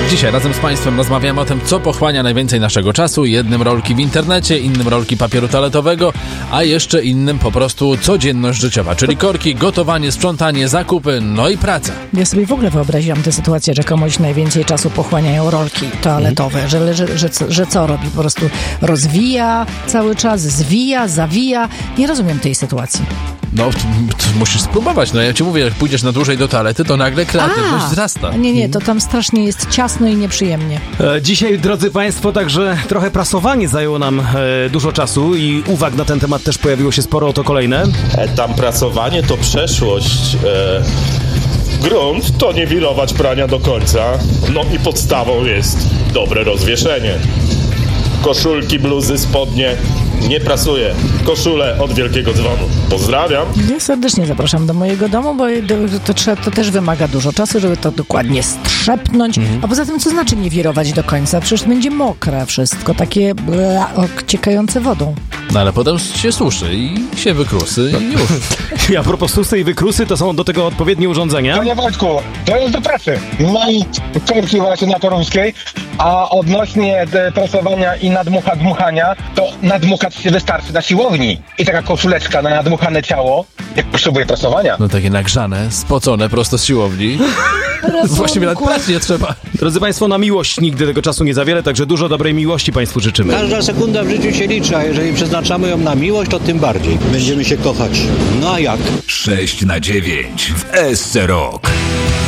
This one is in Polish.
Dzisiaj razem z Państwem rozmawiamy o tym, co pochłania najwięcej naszego czasu. Jednym rolki w internecie, innym rolki papieru toaletowego, a jeszcze innym po prostu codzienność życiowa, czyli korki, gotowanie, sprzątanie, zakupy, no i praca. Ja sobie w ogóle wyobraziłam tę sytuację, że komuś najwięcej czasu pochłaniają rolki toaletowe, że co robi? Po prostu rozwija cały czas, zwija, zawija. Nie rozumiem tej sytuacji. No, musisz spróbować. No ja ci mówię, jak pójdziesz na dłużej do toalety, to nagle kreatywność wzrasta. Nie, to tam strasznie jest ciasno i nieprzyjemnie. Dzisiaj, drodzy Państwo, także trochę prasowanie zajęło nam dużo czasu i uwag na ten temat też pojawiło się sporo, oto kolejne. Tam prasowanie to przeszłość. Grunt to nie wirować prania do końca. No i podstawą jest dobre rozwieszenie. Koszulki, bluzy, spodnie nie prasuję. Koszulę od Wielkiego Dzwonu. Pozdrawiam. Ja serdecznie zapraszam do mojego domu, bo to też wymaga dużo czasu, żeby to dokładnie strzepnąć. A poza tym, co znaczy nie wirować do końca? Przecież będzie mokre wszystko, takie ciekające wodą. No ale potem się suszy i się wykrusy i już. A propos susy i wykrusy, to są do tego odpowiednie urządzenia. Panie Wojtku, to jest do pracy. Mam korki właśnie na Toruńskiej, a odnośnie prasowania i dmuchania, to nadmuchać się wystarczy na siłowni. I taka koszuleczka na nadmuchane ciało nie potrzebuje prasowania. No takie nagrzane, spocone prosto z siłowni. Właściwie nawet prać nie trzeba. Drodzy Państwo, na miłość nigdy tego czasu nie za wiele, także dużo dobrej miłości Państwu życzymy. Każda sekunda w życiu się liczy, a jeżeli przeznaczamy ją na miłość, to tym bardziej. Będziemy się kochać. No a jak? 6 na 9 w SC Rock.